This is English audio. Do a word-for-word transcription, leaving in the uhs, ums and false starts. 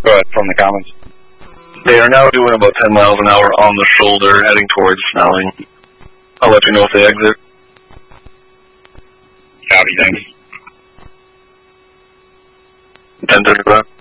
Go ahead, from the commons. They are now doing about ten miles an hour on the shoulder, heading towards Snelling. I'll let you know if they exit. Copy, thanks. ten thirty-five.